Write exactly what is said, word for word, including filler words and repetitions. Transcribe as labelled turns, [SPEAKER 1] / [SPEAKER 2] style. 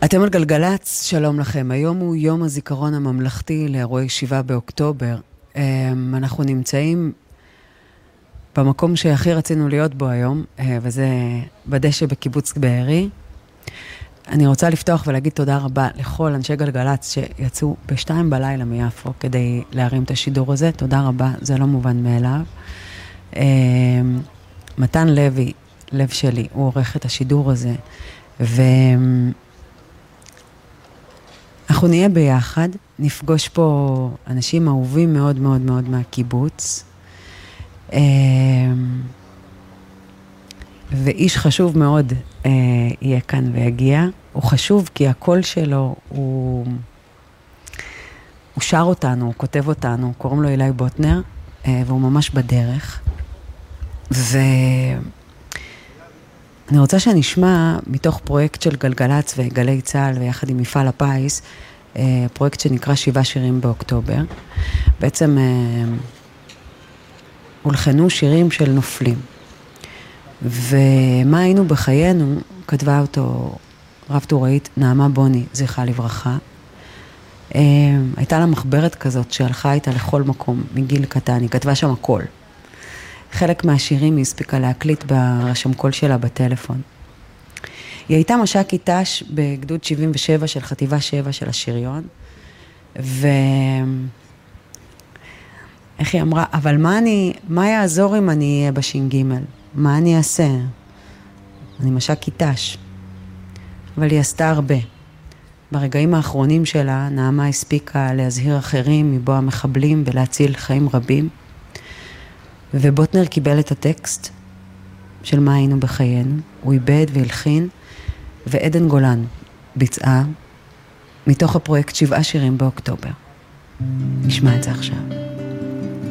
[SPEAKER 1] אתם על גלגלץ, שלום לכם. היום הוא יום הזיכרון הממלכתי לאירועי שבעה באוקטובר. אנחנו נמצאים במקום שהכי רצינו להיות בו היום, וזה בדשא בקיבוץ בארי. אני רוצה לפתוח ולהגיד תודה רבה לכל אנשי גלגלץ שיצאו בשתיים בלילה מיפו כדי להרים את השידור הזה. תודה רבה, זה לא מובן מאליו. מתן לוי, לב שלי, הוא עורך את השידור הזה, ו... אנחנו נהיה ביחד, נפגוש פה אנשים אהובים מאוד מאוד מאוד מהקיבוץ, ואיש חשוב מאוד יהיה כאן ויגיע. הוא חשוב כי הקול שלו, הוא, הוא שר אותנו, הוא כותב אותנו, קוראים לו אילי בוטנר, והוא ממש בדרך. ואני רוצה שנשמע מתוך פרויקט של גלגלץ וגלי צהל ויחד עם מפעל הפיס, פרויקט שנקרא שבעה שירים באוקטובר. בעצם הולחנו שירים של נופלים. ומה היינו בחיינו, כתבה אותו רב טוראית נעמה בוני, זכרה לברכה. הייתה לה מחברת כזאת שהלכה איתה לכל מקום מגיל קטן, היא כתבה שם הכל. חלק מהשירים היא הספיקה להקליט ברשם קול שלה בטלפון. היא הייתה מש"קית ת"ש בגדוד שבעים ושבע של חטיבה שבע של השריון, ו... איך היא אמרה, אבל מה אני, מה יעזור אם אני אהיה בש"ג? מה אני אעשה? אני מש"קית ת"ש. אבל היא עשתה הרבה. ברגעים האחרונים שלה, נעמה הספיקה להזהיר אחרים מבוא המחבלים ולהציל חיים רבים. ובוטנר קיבל את הטקסט של מה היינו בחיינו, הוא איבד והלחין, ועדן גולן ביצעה מתוך הפרויקט שבעה שירים באוקטובר. נשמע את זה עכשיו.